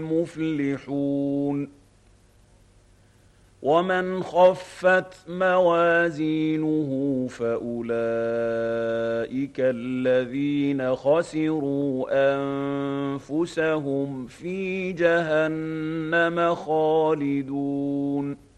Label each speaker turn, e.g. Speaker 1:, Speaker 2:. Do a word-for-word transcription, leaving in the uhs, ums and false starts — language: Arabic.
Speaker 1: المفلحون ومن خفت موازينه فأولئك الذين خسروا أنفسهم في جهنم خالدون